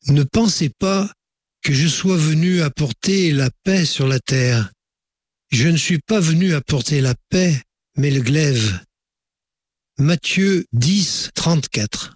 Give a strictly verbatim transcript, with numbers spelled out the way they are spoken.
Ne pensez pas que je sois venu apporter la paix sur la terre. Je ne suis pas venu apporter la paix, mais le glaive. Matthieu dix, trente-quatre.